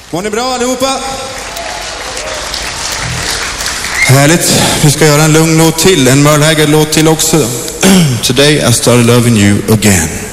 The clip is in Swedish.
Var ni bra allihopa? Härligt. Vi ska göra en lugn låt till. En Merle Haggard låt till också. Today I started loving you again.